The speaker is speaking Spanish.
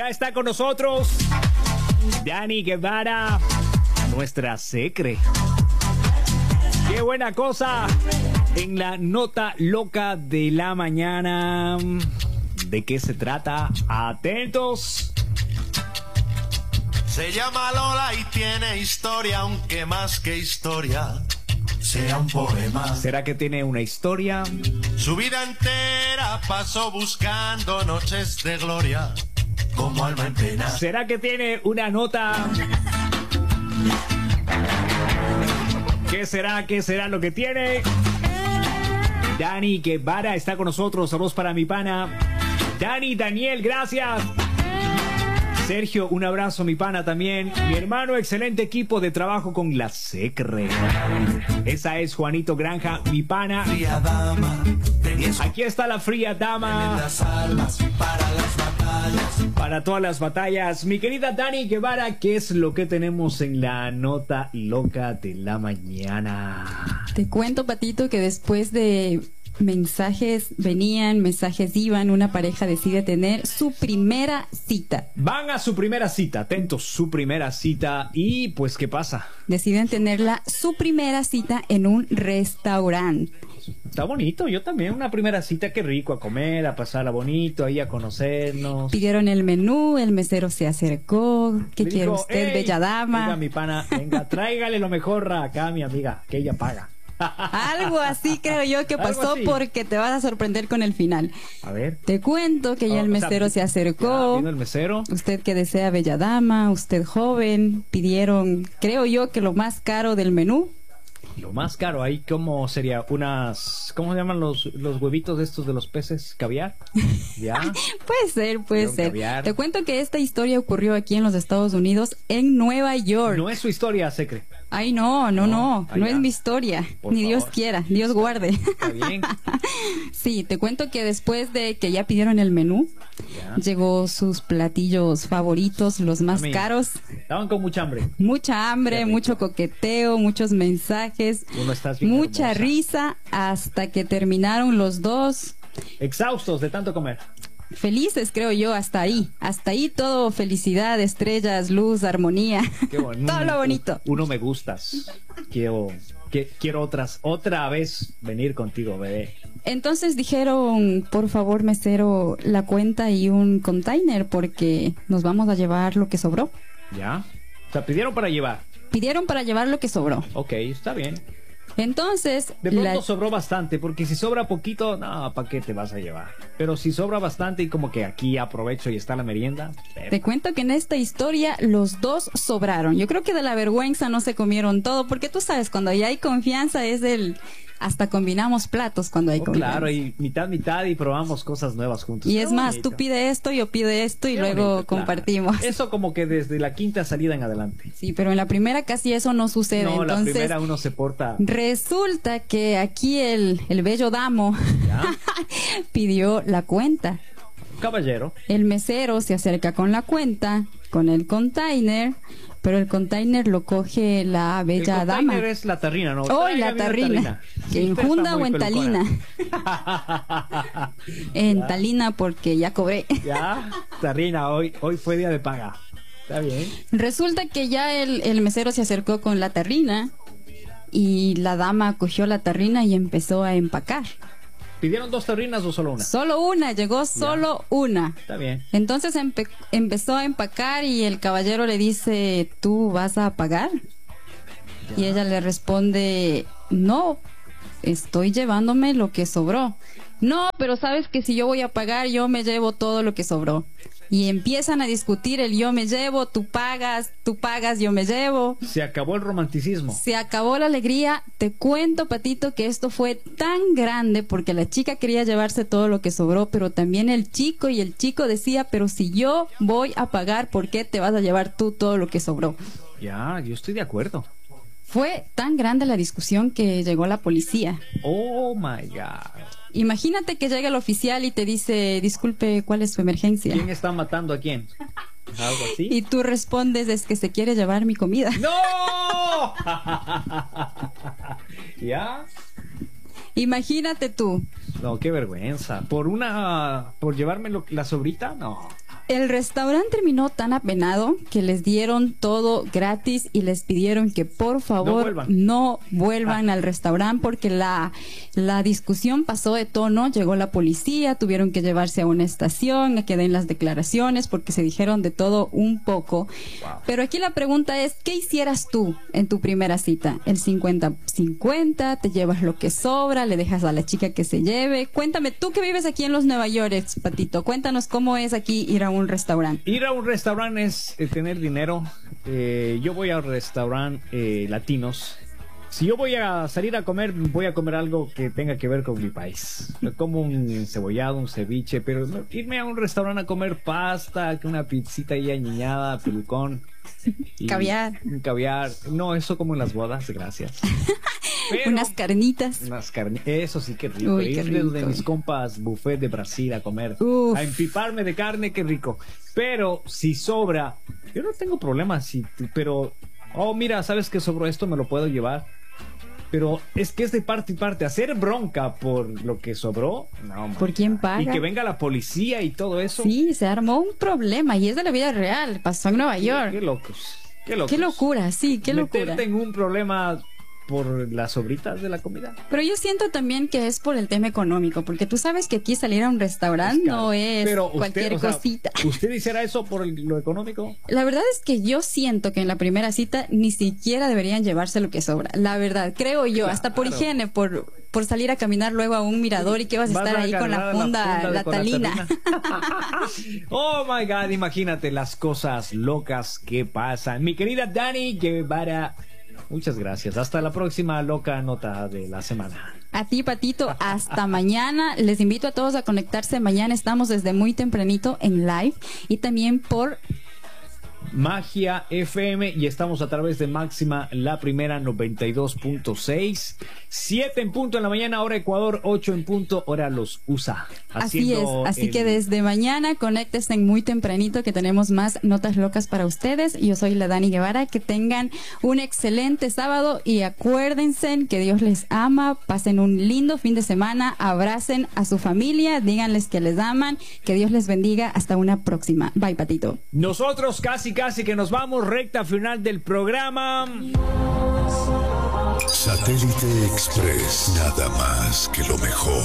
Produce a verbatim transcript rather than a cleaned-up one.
Ya está con nosotros Dani Guevara, nuestra secre. Qué buena cosa en la nota loca de la mañana. ¿De qué se trata? Atentos. Se llama Lola y tiene historia, aunque más que historia sea un poema. ¿Será que tiene una historia? Su vida entera pasó buscando noches de gloria como alma en pena. ¿Será que tiene una nota? ¿Qué será? ¿Qué será lo que tiene? Dani Guevara está con nosotros. Saludos para mi pana Dani, Daniel, gracias. Sergio, un abrazo, mi pana también. Mi hermano, excelente equipo de trabajo con la Secre. Esa es Juanito Granja, mi pana. Fría dama, aquí está la fría dama. Las armas para las batallas. Para todas las batallas. Mi querida Dani Guevara, ¿qué es lo que tenemos en la nota loca de la mañana? Te cuento, Patito, que después de mensajes venían, mensajes iban, una pareja decide tener su primera cita. Van a su primera cita, atentos, su primera cita. Y pues, ¿qué pasa? Deciden tenerla, su primera cita en un restaurante. Está bonito, yo también, una primera cita, qué rico, a comer, a pasarla bonito, ahí a conocernos. Pidieron el menú, el mesero se acercó. ¿Qué Me quiere dijo, usted, hey, bella dama? Venga, mi pana, venga, tráigale lo mejor acá a mi amiga, que ella paga. Algo así creo yo que pasó, porque te vas a sorprender con el final. A ver. Te cuento que ya oh, el mesero o sea, se acercó. Ya, vino el mesero. Usted que desea bella dama, usted joven, pidieron, creo yo que lo más caro del menú. Lo más caro, ahí cómo sería unas, ¿cómo se llaman los, los huevitos estos de los peces? ¿Caviar? ¿Ya? Puede ser, puede ser. Caviar. Te cuento que esta historia ocurrió aquí en los Estados Unidos, en Nueva York. No es su historia, Secre. Ay, no, no, no, no, no es mi historia. Por Ni favor. Dios quiera, Dios guarde. Está bien. Sí, te cuento que después de que ya pidieron el menú, ya. llegó sus platillos favoritos, los más Mí, caros. Estaban con mucha hambre. Mucha hambre, mucho coqueteo, muchos mensajes, Uno estás bien mucha hermosa. risa, hasta que terminaron los dos exhaustos de tanto comer. felices, creo yo, hasta ahí. Hasta ahí todo felicidad, estrellas, luz, armonía. Qué bueno. Todo lo bonito. Uno me gustas. Quiero, que, quiero otras, otra vez venir contigo, bebé. Entonces dijeron, por favor, mesero, la cuenta y un container porque nos vamos a llevar lo que sobró. ¿Ya? O sea, pidieron para llevar. Pidieron para llevar lo que sobró. Ok, está bien. Entonces, de pronto la... sobró bastante, porque si sobra poquito, no, ¿para qué te vas a llevar? Pero si sobra bastante y como que aquí aprovecho y está la merienda. Pero... Te cuento que en esta historia los dos sobraron. Yo creo que de la vergüenza no se comieron todo, porque tú sabes, cuando ya hay confianza es el... Hasta combinamos platos cuando hay oh, confianza. Claro, y mitad, mitad y probamos cosas nuevas juntos. Y Qué es más, bonito. tú pide esto, yo pide esto y Qué luego bonito, compartimos. Claro. Eso como que desde la quinta salida en adelante. Sí, pero en la primera casi eso no sucede. No, Entonces, la primera uno se porta... Resulta que aquí el, el bello damo pidió la cuenta. Caballero. El mesero se acerca con la cuenta, con el container, pero el container lo coge la bella el dama. El container es la tarrina, ¿no? Oh, la tarrina. ¿Que en Junda o en Talina? En ¿Ya? Talina porque ya cobré. Ya, tarrina, hoy, hoy fue día de paga. Está bien. Resulta que ya el, el mesero se acercó con la tarrina y la dama cogió la tarrina y empezó a empacar. ¿Pidieron dos tarrinas o solo una? Solo una, llegó solo ya. una. Está bien. Entonces empe empezó a empacar y el caballero le dice, ¿tú vas a pagar? Ya. Y ella le responde, no, estoy llevándome lo que sobró. No, pero sabes que si yo voy a pagar, yo me llevo todo lo que sobró. Y empiezan a discutir el yo me llevo, tú pagas, tú pagas, yo me llevo. Se acabó el romanticismo. Se acabó la alegría. Te cuento, Patito, que esto fue tan grande porque la chica quería llevarse todo lo que sobró, pero también el chico, y el chico decía, pero si yo voy a pagar, ¿por qué te vas a llevar tú todo lo que sobró? Ya, yo estoy de acuerdo. Fue tan grande la discusión que llegó la policía. Oh my God. Imagínate que llega el oficial y te dice, disculpe, ¿cuál es su emergencia? ¿Quién está matando a quién? ¿Algo así? Y tú respondes, es que se quiere llevar mi comida. ¡No! ¿Ya? Imagínate tú. No, qué vergüenza. ¿Por una... por llevarme lo, la sobrita? No. El restaurante terminó tan apenado que les dieron todo gratis y les pidieron que por favor No vuelvan, no vuelvan Ah. al restaurante porque la, la discusión pasó de tono, llegó la policía, tuvieron que llevarse a una estación a que den las declaraciones porque se dijeron de todo un poco. Wow. Pero aquí la pregunta es, ¿qué hicieras tú en tu primera cita? ¿El cincuenta cincuenta? ¿Te llevas lo que sobra? ¿Le dejas a la chica que se lleve? Cuéntame, tú que vives aquí en los Nueva York, Patito, cuéntanos cómo es aquí ir a un restaurante. Ir a un restaurante es eh, tener dinero. Eh, yo voy a restaurantes eh, latinos. Si yo voy a salir a comer, voy a comer algo que tenga que ver con mi país. Como un encebollado, un ceviche, pero no, irme a un restaurante a comer pasta, que una pizzita ahí añeñada, pelucón. Y Caviar. Un caviar. No, eso como en las bodas, gracias. Pero, Unas carnitas. unas carni- eso sí que rico. Uy, qué Ir de, de rico. mis compas buffet de Brasil a comer, Uf. a empiparme de carne, qué rico. Pero si sobra, yo no tengo problema, si, pero, oh mira, ¿sabes qué sobró esto? Me lo puedo llevar. Pero es que es de parte y parte. Hacer bronca por lo que sobró, no. man. ¿Por quién paga? Y que venga la policía y todo eso. Sí, se armó un problema y es de la vida real, pasó en Nueva Qué, York. qué locos. Qué locos. Qué locura, sí, qué locura. Meterte en un problema por las sobritas de la comida. Pero yo siento también que es por el tema económico, porque tú sabes que aquí salir a un restaurante Es caro. no es Pero usted, cualquier o sea, cosita. ¿usted hiciera eso por el- lo económico? La verdad es que yo siento que en la primera cita ni siquiera deberían llevarse lo que sobra. La verdad, creo yo, Claro. hasta por higiene, por, por salir a caminar luego a un mirador y que vas a Vas estar ahí con la agarrar funda, de- la con talina. talina. Oh my God, imagínate las cosas locas que pasan. Mi querida Dani Guevara, muchas gracias. Hasta la próxima loca nota de la semana. A ti, Patito, hasta mañana. Les invito a todos a conectarse. Mañana estamos desde muy tempranito en live y también por Magia F M y estamos a través de Máxima, la primera noventa y dos punto seis, siete en punto en la mañana, hora Ecuador, ocho en punto, hora los U S A. Así es, Haciendo así el- que desde mañana conéctense muy tempranito que tenemos más notas locas para ustedes. Yo soy la Dani Guevara, que tengan un excelente sábado y acuérdense que Dios les ama, pasen un lindo fin de semana, abracen a su familia, díganles que les aman, que Dios les bendiga, hasta una próxima. Bye, Patito. Nosotros casi casi que nos vamos, recta final del programa. Satélite Express, nada más que lo mejor.